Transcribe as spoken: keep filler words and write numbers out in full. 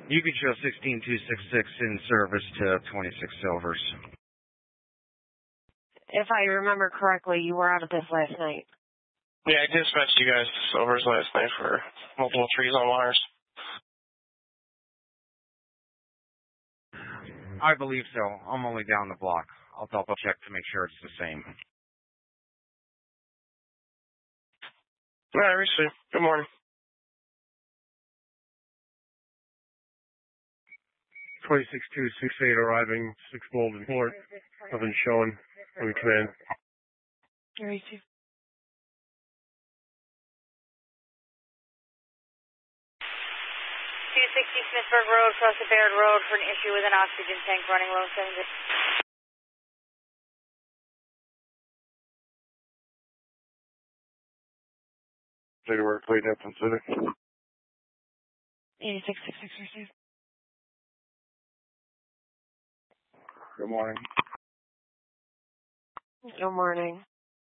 You can show sixteen two sixty-six in service to twenty-six Silvers. If I remember correctly, you were out of this last night. Yeah, I dispatched you guys to Silvers last night for multiple trees on wires. I believe so. I'm only down the block. I'll double check to make sure it's the same. All right, receive. Good morning. twenty-six two sixty-eight arriving, six Bolden Port. Nothing showing. On command. Receive. two sixty Smithburg Road, across the Baird Road for an issue with an oxygen tank running low. seven zero. Data work, late Hampton City. eighty-six sixty-six receive. Good morning. Good morning.